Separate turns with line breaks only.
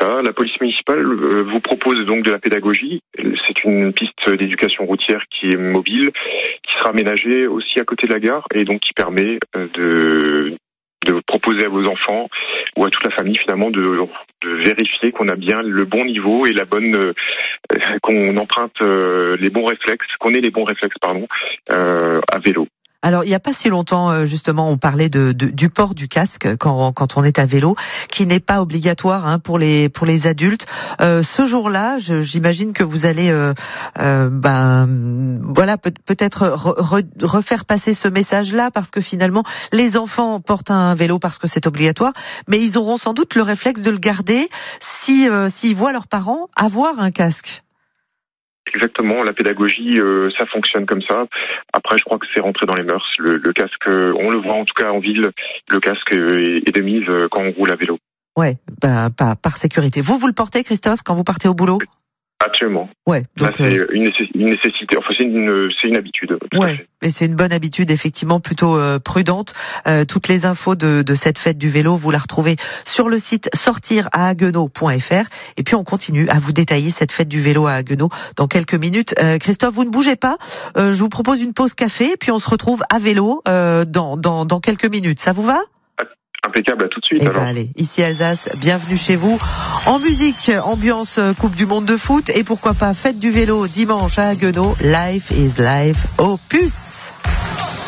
ça. La police municipale vous propose donc de la pédagogie. C'est une piste d'éducation routière qui est mobile, qui sera aménagée aussi à côté de la gare et donc qui permet de proposer à vos enfants ou à toute la famille finalement de vérifier qu'on a bien le bon niveau et la bonne qu'on emprunte les bons réflexes, qu'on ait les bons réflexes à vélo.
Alors, il n'y a pas si longtemps, justement, on parlait du port du casque quand on est à vélo, qui n'est pas obligatoire pour les adultes. Ce jour-là, j'imagine que vous allez, peut-être refaire passer ce message-là, parce que finalement, les enfants portent un vélo parce que c'est obligatoire, mais ils auront sans doute le réflexe de le garder s'ils voient leurs parents avoir un casque.
Exactement, la pédagogie, ça fonctionne comme ça. Après, je crois que c'est rentré dans les mœurs. Le casque, on le voit en tout cas en ville, le casque est de mise quand on roule à vélo. Ouais,
par sécurité. Vous le portez, Christophe, quand vous partez au boulot ?
Absolument.
Ouais. Donc,
là, c'est une nécessité. Enfin, c'est une habitude.
Ouais. Et c'est une bonne habitude, effectivement, plutôt prudente. Toutes les infos de cette fête du vélo, vous la retrouvez sur le site sortirahaguenau.fr. Et puis, on continue à vous détailler cette fête du vélo à Haguenau dans quelques minutes. Christophe, vous ne bougez pas. Je vous propose une pause café, et puis on se retrouve à vélo dans quelques minutes. Ça vous va ?
Impeccable, à tout de suite.
Allez, ici Alsace, bienvenue chez vous. En musique, ambiance Coupe du Monde de foot et pourquoi pas fête du vélo dimanche à Haguenau. Life is life, opus.